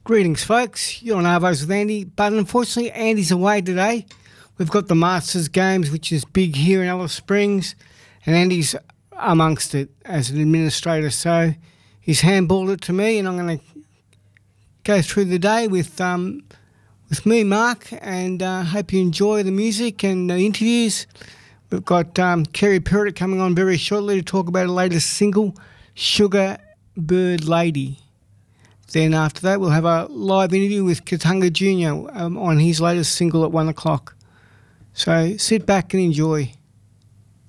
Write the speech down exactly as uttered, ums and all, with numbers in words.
Greetings, folks. You're on Arvos with Andy, but unfortunately, Andy's away today. We've got the Masters Games, which is big here in Alice Springs, and Andy's amongst it as an administrator. So he's handballed it to me, and I'm going to go through the day with um, with me, Mark, and uh, hope you enjoy the music and the interviews. We've got um, Kerry Puritt coming on very shortly to talk about her latest single, Sugar Bird Lady. Then after that, we'll have a live interview with Katanga Junior um, on his latest single at one o'clock. So sit back and enjoy.